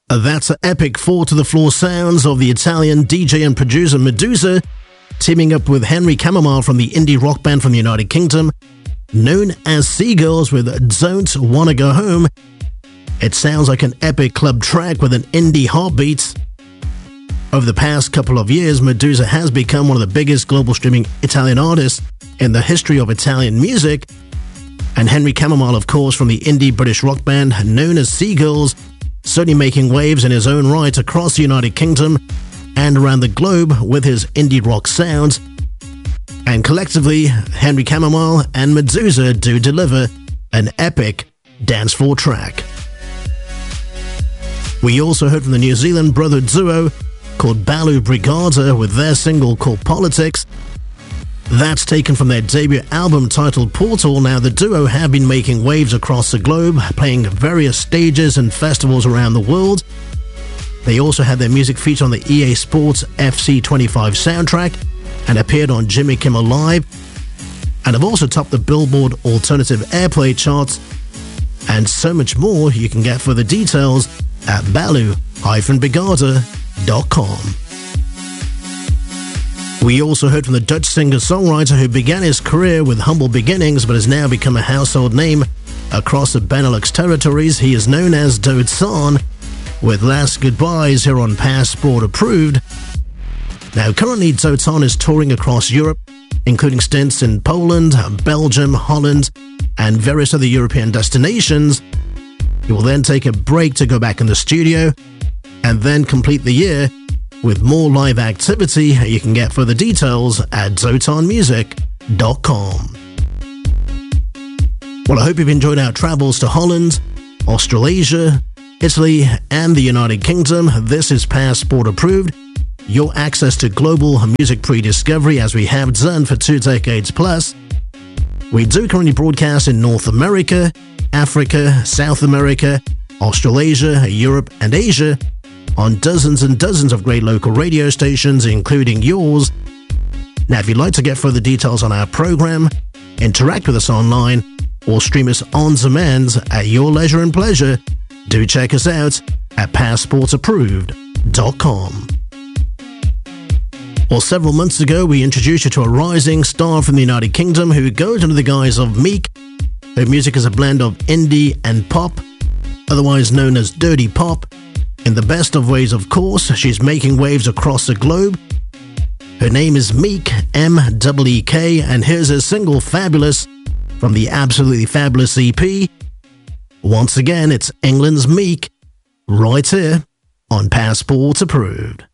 That's an epic four-to-the-floor sounds of the Italian DJ and producer Medusa, teaming up with Henry Chamomile from the indie rock band from the United Kingdom, known as Seagulls, with Don't Wanna Go Home. It sounds like an epic club track with an indie heartbeat. Over the past couple of years, Medusa has become one of the biggest global streaming Italian artists in the history of Italian music. And Henry Chamomile, of course, from the indie British rock band known as Seagulls, certainly making waves in his own right across the United Kingdom and around the globe with his indie rock sounds. And collectively, Henry Chamomile and Medusa do deliver an epic dance floor track. We also heard from the New Zealand brother duo called Balu Brigada with their single called Politics. That's taken from their debut album titled Portal. Now, the duo have been making waves across the globe, playing various stages and festivals around the world. They also had their music featured on the EA Sports FC 25 soundtrack and appeared on Jimmy Kimmel Live, and have also topped the Billboard Alternative Airplay charts, and so much more. You can get further details at balu-brigada.com. We also heard from the Dutch singer-songwriter who began his career with humble beginnings but has now become a household name across the Benelux territories. He is known as Dotan, with Last Goodbyes here on Passport Approved. Now, currently Dotan is touring across Europe, including stints in Poland, Belgium, Holland, and various other European destinations. He will then take a break to go back in the studio and then complete the year with more live activity. You can get further details at dotanmusic.com. Well, I hope you've enjoyed our travels to Holland, Australasia, Italy, and the United Kingdom. This is Passport Approved, your access to global music pre-discovery, as we have done for 2 decades plus. We do currently broadcast in North America, Africa, South America, Australasia, Europe, and Asia, on dozens and dozens of great local radio stations, including yours. Now, if you'd like to get further details on our program, interact with us online, or stream us on demand at your leisure and pleasure, do check us out at passportapproved.com. Well, several months ago, we introduced you to a rising star from the United Kingdom who goes under the guise of Meek. Her music is a blend of indie and pop, otherwise known as dirty pop. In the best of ways, of course, she's making waves across the globe. Her name is Meek, M-E-E-K, and here's her single Fabulous from the Absolutely Fabulous EP. Once again, it's England's Meek, right here on Passport Approved.